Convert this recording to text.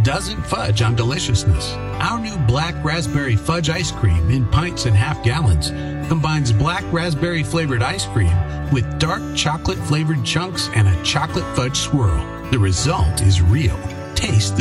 doesn't fudge on deliciousness. Our new Black Raspberry Fudge ice cream in pints and half gallons combines black raspberry flavored ice cream with dark chocolate flavored chunks and a chocolate fudge swirl. The result is real. Taste the